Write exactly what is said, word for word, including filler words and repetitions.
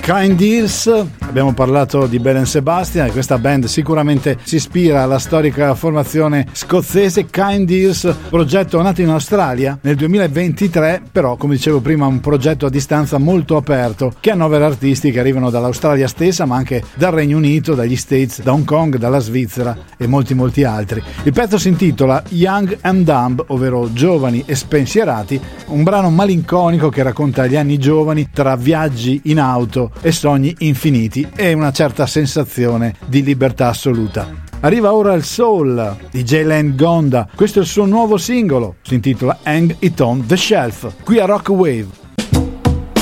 Kind Ears. Abbiamo parlato di Belle and Sebastian e questa band sicuramente si ispira alla storica formazione scozzese Kind Ears, progetto nato in Australia nel duemilaventitré, però come dicevo prima un progetto a distanza molto aperto che annovera artisti che arrivano dall'Australia stessa ma anche dal Regno Unito, dagli States, da Hong Kong, dalla Svizzera e molti molti altri. Il pezzo si intitola Young and Dumb, ovvero giovani e spensierati, un brano malinconico che racconta gli anni giovani tra viaggi in auto e sogni infiniti e una certa sensazione di libertà assoluta. Arriva ora il soul di Jaylen Gonda, questo è il suo nuovo singolo, si intitola Hang It On The Shelf, qui a Rock Wave.